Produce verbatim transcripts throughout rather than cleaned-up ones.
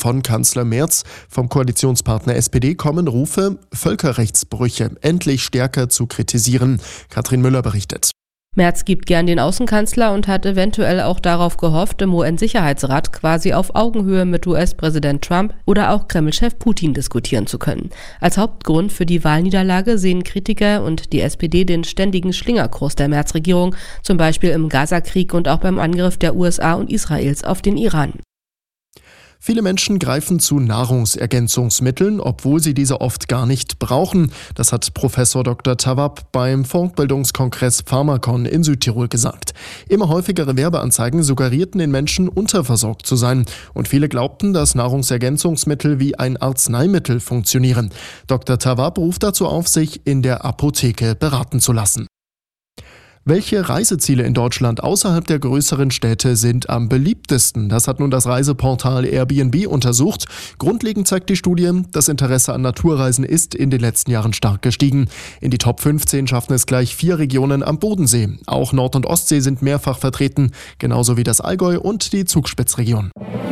von Kanzler Merz. Vom Koalitionspartner S P D kommen Rufe, Völkerrechtsbrüche endlich stärker zu kritisieren. Katrin Müller berichtet. Merz gibt gern den Außenkanzler und hat eventuell auch darauf gehofft, im U N-Sicherheitsrat quasi auf Augenhöhe mit U S-Präsident Trump oder auch Kreml-Chef Putin diskutieren zu können. Als Hauptgrund für die Wahlniederlage sehen Kritiker und die S P D den ständigen Schlingerkurs der Merz-Regierung, zum Beispiel im Gaza-Krieg und auch beim Angriff der U S A und Israels auf den Iran. Viele Menschen greifen zu Nahrungsergänzungsmitteln, obwohl sie diese oft gar nicht brauchen. Das hat Professor Doktor Tawwab beim Fortbildungskongress Pharmakon in Südtirol gesagt. Immer häufigere Werbeanzeigen suggerierten den Menschen, unterversorgt zu sein. Und viele glaubten, dass Nahrungsergänzungsmittel wie ein Arzneimittel funktionieren. Doktor Tawwab ruft dazu auf, sich in der Apotheke beraten zu lassen. Welche Reiseziele in Deutschland außerhalb der größeren Städte sind am beliebtesten? Das hat nun das Reiseportal Airbnb untersucht. Grundlegend zeigt die Studie, das Interesse an Naturreisen ist in den letzten Jahren stark gestiegen. In die Top fünfzehn schaffen es gleich vier Regionen am Bodensee. Auch Nord- und Ostsee sind mehrfach vertreten, genauso wie das Allgäu und die Zugspitzregion.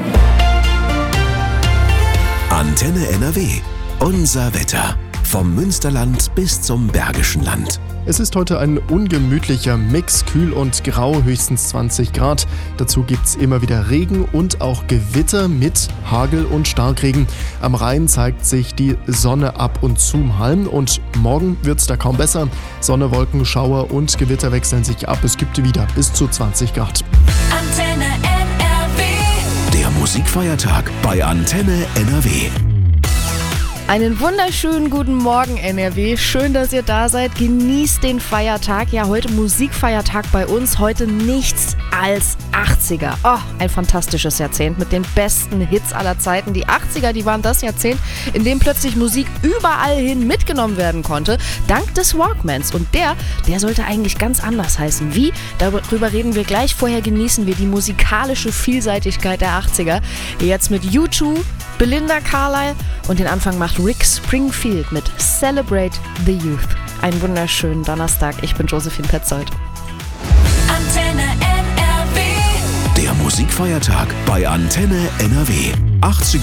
Antenne N R W. Unser Wetter. Vom Münsterland bis zum Bergischen Land. Es ist heute ein ungemütlicher Mix, kühl und grau, höchstens zwanzig Grad. Dazu gibt's immer wieder Regen und auch Gewitter mit Hagel und Starkregen. Am Rhein zeigt sich die Sonne ab und zu mal und morgen wird's da kaum besser. Sonne, Wolken, Schauer und Gewitter wechseln sich ab. Es gibt wieder bis zu zwanzig Grad. Antenne N R W. Der Musikfeiertag bei Antenne N R W. Einen wunderschönen guten Morgen, N R W. Schön, dass ihr da seid. Genießt den Feiertag. Ja, heute Musikfeiertag bei uns. Heute nichts als achtziger. Oh, ein fantastisches Jahrzehnt mit den besten Hits aller Zeiten. Die achtziger, die waren das Jahrzehnt, in dem plötzlich Musik überall hin mitgenommen werden konnte, dank des Walkmans. Und der, der sollte eigentlich ganz anders heißen. Wie? Darüber reden wir gleich. Vorher genießen wir die musikalische Vielseitigkeit der achtziger. Jetzt mit U zwei, Belinda Carlisle und den Anfang macht Rick Springfield mit Celebrate the Youth. Einen wunderschönen Donnerstag. Ich bin Josephine Petzold. Antenne N R W. Der Musikfeiertag bei Antenne N R W. achtziger